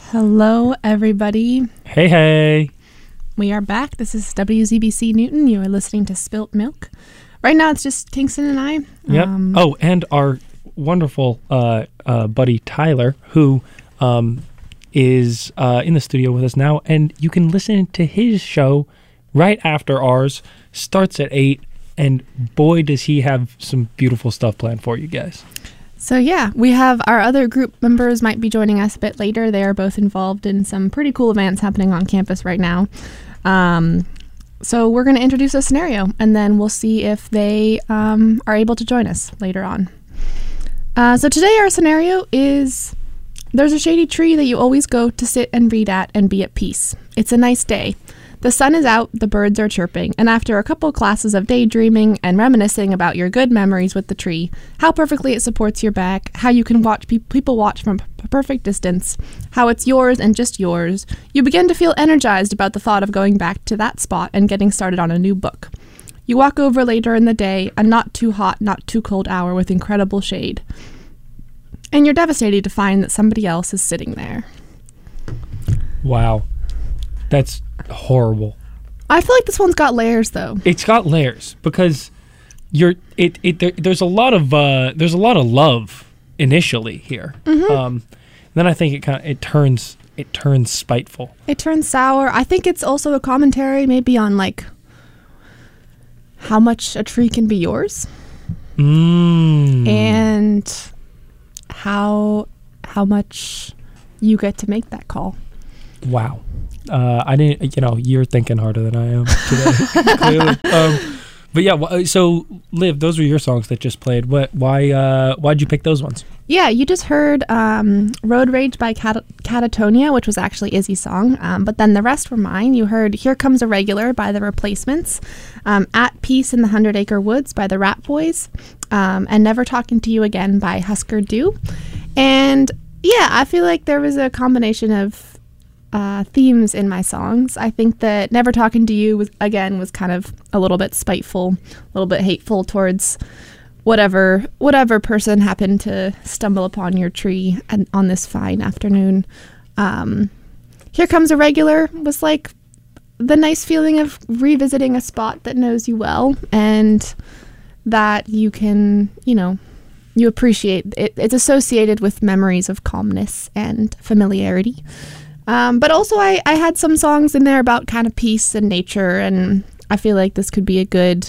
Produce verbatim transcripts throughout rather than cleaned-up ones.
Hello, everybody. Hey, hey. We are back. This is W Z B C Newton. You are listening to Spilt Milk. Right now, it's just Kingston and I. Yep. Um, oh, and our wonderful uh, uh, buddy Tyler, who um, is uh, in the studio with us now. And you can listen to his show right after ours. Starts at eight. And boy, does he have some beautiful stuff planned for you guys. So, yeah, we have our other group members might be joining us a bit later. They are both involved in some pretty cool events happening on campus right now. Um, so we're going to introduce a scenario, and then we'll see if they um, are able to join us later on. Uh, so today our scenario is there's a shady tree that you always go to sit and read at and be at peace. It's a nice day. The sun is out, the birds are chirping, and after a couple classes of daydreaming and reminiscing about your good memories with the tree, how perfectly it supports your back, how you can watch pe- people watch from a perfect distance, how it's yours and just yours, you begin to feel energized about the thought of going back to that spot and getting started on a new book. You walk over later in the day, a not too hot, not too cold hour with incredible shade. And you're devastated to find that somebody else is sitting there. Wow. That's horrible. I feel like this one's got layers, though. It's got layers because you're it. It there, there's a lot of uh, there's a lot of love initially here. Mm-hmm. Um, then I think it kind of it turns it turns spiteful. It turns sour. I think it's also a commentary, maybe on like how much a tree can be yours, Mm. and how how much you get to make that call. Wow. Uh, I didn't, you know, you're thinking harder than I am today, clearly. Um, but yeah, so Liv, those were your songs that just played. What? Why? Uh, why'd you pick those ones? Yeah, you just heard um, Road Rage by Cat- Catatonia, which was actually Izzy's song, um, but then the rest were mine. You heard Here Comes a Regular by The Replacements, um, At Peace in the Hundred Acre Woods by the Rat Boys, um, and Never Talking to You Again by Husker Du. And yeah, I feel like there was a combination of Uh, themes in my songs. I think that Never Talking to You was again was kind of a little bit spiteful, a little bit hateful towards whatever whatever person happened to stumble upon your tree and on this fine afternoon. Um, Here Comes a Regular was like the nice feeling of revisiting a spot that knows you well and that you can, you know, you appreciate. It, it's associated with memories of calmness and familiarity. Um, but also I, I had some songs in there about kind of peace and nature, and I feel like this could be a good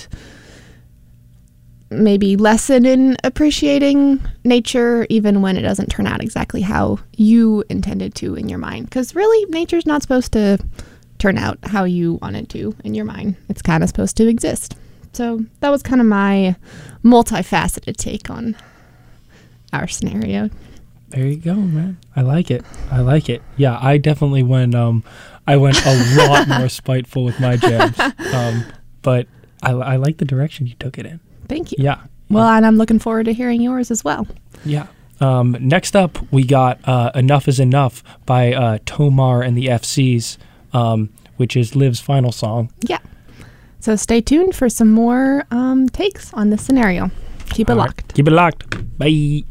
maybe lesson in appreciating nature even when it doesn't turn out exactly how you intended to in your mind. Because really, nature's not supposed to turn out how you want it to in your mind. It's kind of supposed to exist. So that was kind of my multifaceted take on our scenario. There you go, man. I like it. I like it. Yeah, I definitely went. Um, I went a lot more spiteful with my jams. Um, but I, I like the direction you took it in. Thank you. Yeah. Well, and I'm looking forward to hearing yours as well. Yeah. Um, next up, we got uh, "Enough Is Enough" by uh, Tomar and the F Cs, um, which is Liv's final song. Yeah. So stay tuned for some more um, takes on this scenario. Keep it All locked. Right. Keep it locked. Bye.